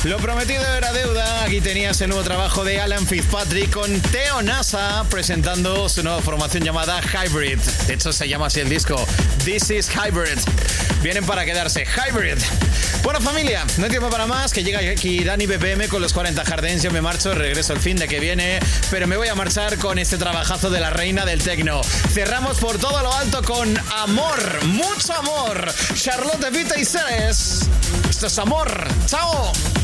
Lo prometido era deuda. Aquí tenías el nuevo trabajo de Alan Fitzpatrick con Theo Nasa presentando su nueva formación llamada Hybrid. De hecho, se llama así el disco. This is Hybrid. Vienen para quedarse. Hybrid. Bueno, familia, no hay tiempo para más. Que llega aquí Dani BPM con los 40 Hard Dance. Yo me marcho, regreso el fin de que viene. Pero me voy a marchar con este trabajazo de la reina del tecno. Cerramos por todo lo alto con amor. Mucho amor. Charlotte Vita y Ceres. Esto es amor. ¡Chao!